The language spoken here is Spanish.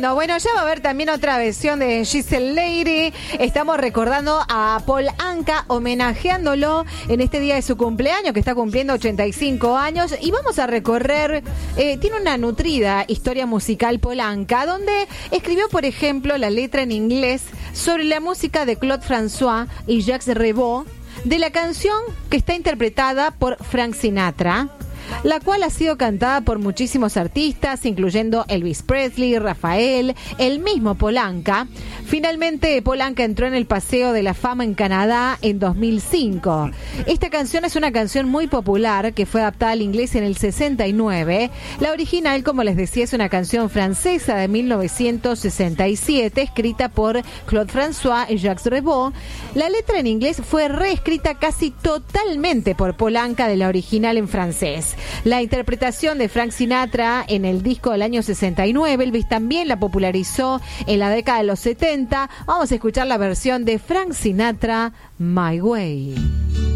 tremendo. Bueno, ya va a haber también otra versión de Giselle Lady. Estamos recordando a Paul Anka, homenajeándolo en este día de su cumpleaños, que está cumpliendo 85 años. Y vamos a recorrer, tiene una nutrida historia musical Paul Anka, donde escribió, por ejemplo, la letra en inglés sobre la música de Claude François y Jacques Revaux, de la canción que está interpretada por Frank Sinatra, la cual ha sido cantada por muchísimos artistas, incluyendo Elvis Presley, Rafael, el mismo Paul Anka. Finalmente, Paul Anka entró en el Paseo de la Fama en Canadá en 2005. Esta canción es una canción muy popular que fue adaptada al inglés en el 69. La original, como les decía, es una canción francesa de 1967, escrita por Claude François y Jacques Revaux. La letra en inglés fue reescrita casi totalmente por Paul Anka de la original en francés. La interpretación de Frank Sinatra en el disco del año 69, Elvis también la popularizó en la década de los 70. Vamos a escuchar la versión de Frank Sinatra, My Way.